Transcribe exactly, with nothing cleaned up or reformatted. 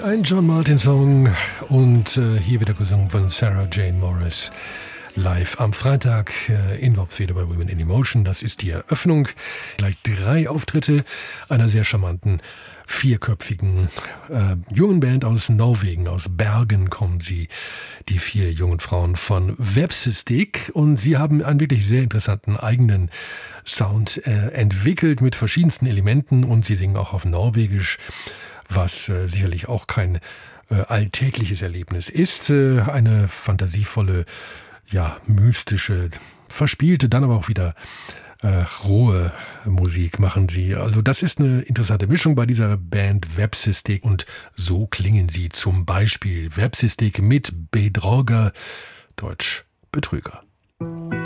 Ein John Martin-Song und äh, hier wieder gesungen von Sarah Jane Morris. Live am Freitag äh, in Worpswede bei Women in Emotion. Das ist die Eröffnung. Gleich drei Auftritte einer sehr charmanten, vierköpfigen äh, jungen Band aus Norwegen. Aus Bergen kommen sie, die vier jungen Frauen von Vepsestik. Und sie haben einen wirklich sehr interessanten eigenen Sound äh, entwickelt mit verschiedensten Elementen. Und sie singen auch auf Norwegisch, was äh, sicherlich auch kein äh, alltägliches Erlebnis ist. Äh, eine fantasievolle, ja, mystische, verspielte, dann aber auch wieder äh, rohe Musik machen sie. Also das ist eine interessante Mischung bei dieser Band Vepsestik und so klingen sie zum Beispiel. Vepsestik mit Bedrogger, Deutsch Betrüger.